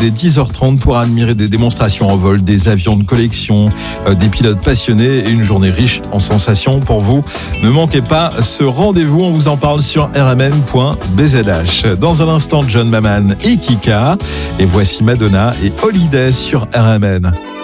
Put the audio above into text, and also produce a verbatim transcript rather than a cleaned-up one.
dès dix heures trente pour admirer des démonstrations en vol, des avions de collection, euh, des pilotes passionnés et une journée riche en sensations pour vous. Ne manquez pas ce rendez-vous, on vous en parle sur r m n point b z h. Dans un instant, John Maman et Kika. Et voici Madonna et Holiday sur R M N.